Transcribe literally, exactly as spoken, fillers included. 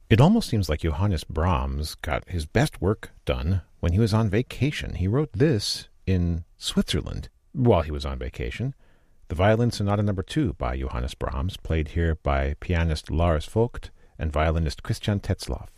It almost seems like Johannes Brahms got his best work done when he was on vacation. He wrote this in Switzerland while he was on vacation. The Violin Sonata Number Two by Johannes Brahms, played here by pianist Lars Vogt and violinist Christian Tetzlaff.